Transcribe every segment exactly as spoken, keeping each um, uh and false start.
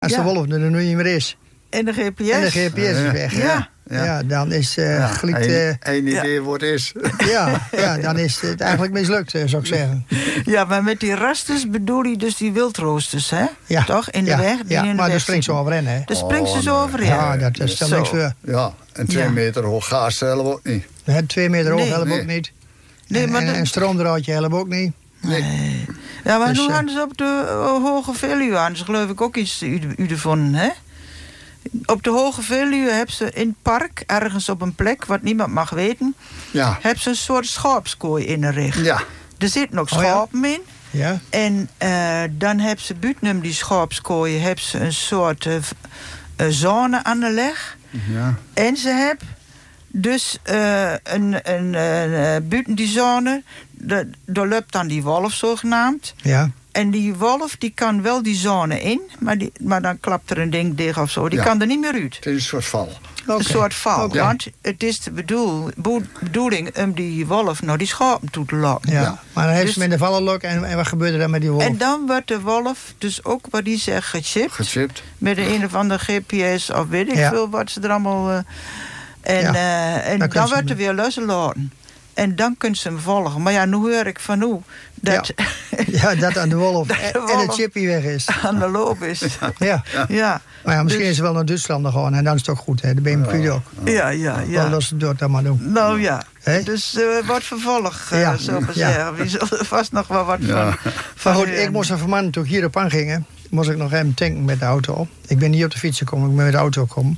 Als Ja. de wolf er nu niet meer is. En de G P S. En de G P S is weg. Ja. Ja, ja dan is uh, Ja, gelijk, één, uh, één idee ja. wordt is. ja, ja, dan is het eigenlijk mislukt, uh, zou ik zeggen. Ja, maar met die rasters bedoel je dus die wildroosters, hè? Ja. Toch? In de ja, weg? Die ja, in de maar daar weg springt ze zitten. overheen, hè? Daar springt ze Oh, zo nee. overheen. Ja, dat is dan Zo. niks voor. Ja, en twee Ja. meter hoog gaas helpen ook niet. Het twee meter hoog Nee. helpt Nee. ook niet. Nee, en, maar en de- een stroomdraadje helpt ook niet. Nee. Ja, maar Dus, nu uh, hadden ze op de uh, Hoge Veluwe aan. Dus geloof ik ook iets u, u ervan, hè? Op de Hoge Veluwe hebben ze in het park, ergens op een plek, wat niemand mag weten, Ja. hebben ze een soort schaapskooi inricht. Ja. Er zitten nog Oh ja? schapen in. Ja, En uh, dan hebben ze buiten die schaapskooien hebben ze een soort uh, uh, zone aan de leg. Ja. En ze hebben dus uh, een, een, een, uh, buiten die zone, de, daar loopt dan die wolf zogenaamd. ja. En die wolf die kan wel die zone in, maar, die, maar dan klapt er een ding dicht of zo. Die Ja. kan er niet meer uit. Het is een soort val. Okay. Een soort val. Okay. Want het is de bedoel, boe- bedoeling om die wolf naar die schapen toe te lokken. Ja. Ja. Maar dan heeft Dus- ze hem in de vallenlok en, en wat gebeurt er dan met die wolf? En dan wordt de wolf dus ook, wat die zegt, gechipt. Gechipt. Met een, een of andere G P S of weet ik Ja. veel wat ze er allemaal... Uh, en Ja. uh, en Dan dan, kun je wordt hem- er weer losgelaten. En dan kun je hem volgen. Maar ja, nu hoor ik van hoe dat Ja, dat aan de wolf Dat de en, en wolf- de chippy weg is. aan de loop is. Ja. Ja, Maar ja, misschien Dus- is ze wel naar Duitsland gaan en dan is het toch goed, hè? De B M Q ook. ja, ja. Dan ja. laten ze het dan maar doen. Nou ja, Hè? dus uh, wat vervolg, uh, Ja. zo maar Ja. zeggen. We zullen vast nog wel wat Ja. van... Maar van goed, horen. ik moest er vanmorgen toen ik hierop aangingen, moest ik nog even tanken met de auto. Ik ben niet op de fiets gekomen, ik ben met de auto gekomen.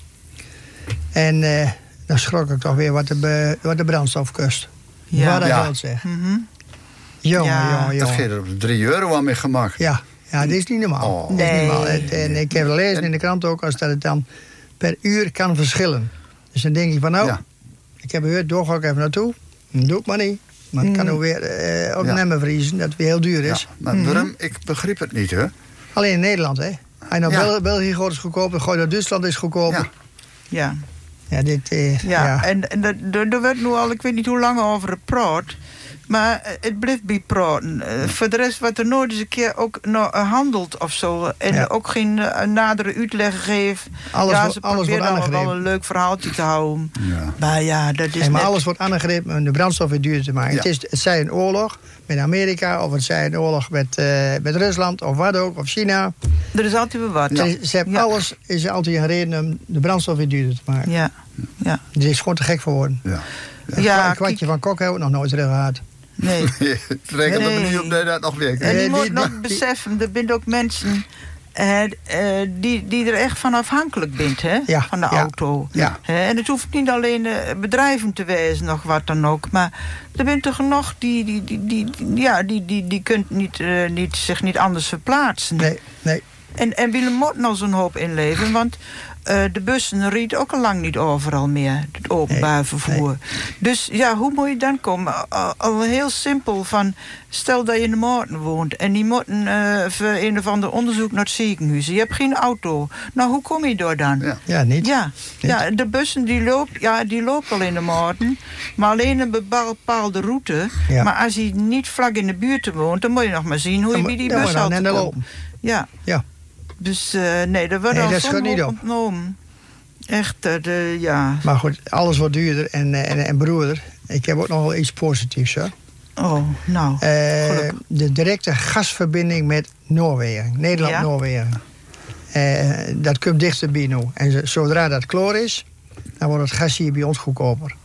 En uh, dan schrok ik toch weer wat de, be, wat de brandstof kost. Ja. Wat dat Ja. geld zeg. Mhm. Jongen, Ja. jongen, Dat jongen. geeft er op drie euro aan mee gemaakt. Ja, ja, dit is niet normaal. Oh. Dit is niet Nee. normaal. Het- en ik heb gelezen in de krant ook, als dat het dan per uur kan verschillen. Dus dan denk ik van nou, Ja. ik heb gehoord, door ga ik even naartoe. Dat doe ik maar niet. Maar het kan ook weer uh, op Ja. nemmen vriezen, dat het weer heel duur Ja. is. Maar Mhm. waarom? Ik begreep het niet, hè? Alleen in Nederland, hè. Als je naar Ja. Bel- België gaat is goedkoper, gooi naar Duitsland is goedkoper. Ja. Ja. Ja, dit, eh, Ja, ja. en, en er- er er werd nu al, ik weet niet hoe lang over gepraat. Maar eh, het blijft bij praten. Eh, voor de rest wordt er nooit eens een keer ook nog eh, handeld of zo. En Ja. ook geen eh, nadere uitleg geeft. Alles ja, wordt- ze alles wordt proberen allemaal wel aangegrepen. een leuk verhaaltje te houden. Ja. Maar ja, dat is Hey, maar net... alles wordt aangegrepen om de brandstof weer duurder te maken. Ja. Het, is, het zij een oorlog met Amerika, of het zij een oorlog met, eh, met Rusland, of wat ook, of China. Er is altijd weer wat. Ze, ze hebben Ja. alles, is altijd een reden om de brandstof weer duurder te maken. Ja, ja. Dit is gewoon te gek voor woorden. Ja. Ja, een kwartje van kok hebben we nog nooit terug gehad. nee. Het reken er Nee. niet op dat je dat nog weet. En Eh, je moet die- nog die- beseffen, er zijn ook mensen eh, eh, die, die er echt van afhankelijk bent, hè? Ja, Van de ja, auto. ja. Hè, en het hoeft niet alleen eh, bedrijven te wezen, nog wat dan ook. Maar er zijn er genoeg die, die, die, die, die- ja, die, die, die kunt niet, eh, niet, zich niet anders verplaatsen. Nee, nee. En, en willen moet nog zo'n hoop inleveren, want eh, de bussen rijden ook al lang niet overal meer, het openbaar Nee, vervoer. Dus ja, hoe moet je dan komen? Al, al heel simpel van, stel dat je in de Maarten woont en die moeten eh, voor een of ander onderzoek naar het ziekenhuis. Je hebt geen auto. Nou, hoe kom je door dan? Ja. Ja, niet. Ja, ja, de bussen die lopen, ja, die lopen al in de Maarten, maar alleen een bepaalde route. Ja. Maar als je niet vlak in de buurt woont, dan moet je nog maar zien hoe je Dan bij moet- die dan moet bus je dan had net komt. lopen. Ja. Ja. Dus uh, nee, er wordt Nee, al dat zo'n schudt niet hoop op. ontnomen. Echt, uh, de, ja. Maar goed, alles wordt duurder. En, eh, en, en broeder, ik heb ook nog wel iets positiefs, hoor. Oh, nou, Eh, gelukkig. de directe gasverbinding met Noorwegen. Nederland-Noorwegen. Eh, dat komt dichterbij nu. En z- zodra dat klaar is, dan wordt het gas hier bij ons goedkoper.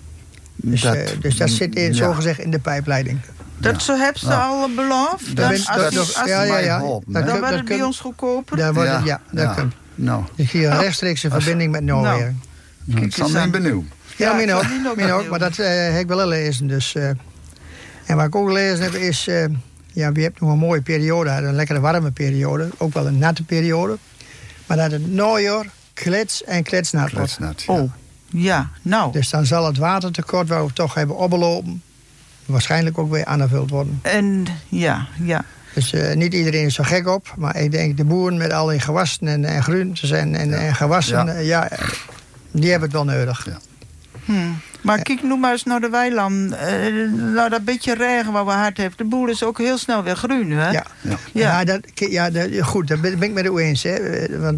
Dus dat, Dat- dus dat zit in, ja. zogezegd in de pijpleiding. Dat zo heb ze Ja. al beloofd. Dat Dan, is- als, dat die- is- als, ja, ja, ja. geholpen, Dat hè? dan komt- wordt dat het bij komt- ons goedkoper. daar wordt Ja, het- ja, dat ja. komt. Nou, Dus hier een rechtstreekse verbinding met Noorwegen. nou dat eens is aan. ben benieuwd. Ja, Ja, min ook, ik ben ook min ook, benieuwd. maar dat eh, heb ik wel gelezen. Dus, eh. En wat ik ook gelezen heb is, eh, ja, je hebt nog een mooie periode, een lekkere warme periode, ook wel een natte periode. Maar dat het najaar klets en kletsnat wordt. Kletsnat, ja. Oh, ja, nou. Dus dan zal het watertekort waar we toch hebben opgelopen, waarschijnlijk ook weer aangevuld worden. En ja, ja. Dus eh, niet iedereen is zo gek op, maar ik denk de boeren met al die gewassen en, en groentes en, en, Ja. en gewassen, Ja. eh, ja, die hebben het wel nodig. Ja. Hm. Maar kijk nu maar eens naar de weiland. Uh, nou, dat beetje regen wat we hard hebben. De boel is ook heel snel weer groen, hè? Ja, Ja. ja. ja, dat, ja dat, goed, daar ben ben ik met u eens. Hè. Want